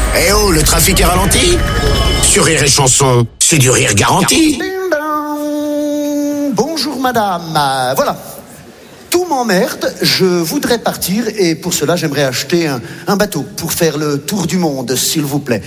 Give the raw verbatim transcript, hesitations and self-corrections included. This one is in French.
Eh oh, le trafic est ralenti? Sur Rire et Chanson, c'est du rire garanti. Bonjour madame, euh, voilà. Tout m'emmerde, je voudrais partir et pour cela j'aimerais acheter un, un bateau pour faire le tour du monde, s'il vous plaît.